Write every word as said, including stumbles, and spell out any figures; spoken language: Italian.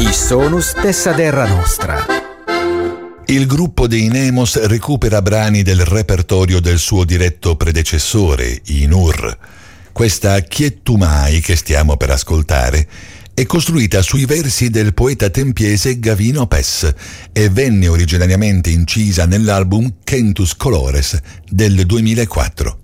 I sonus dessa terra nostra. Il gruppo dei Nemos recupera brani del repertorio del suo diretto predecessore, i Nur. Questa Chiettumai che stiamo per ascoltare è costruita sui versi del poeta tempiese Gavino Pes e venne originariamente incisa nell'album Cantus Colores del duemilaquattro.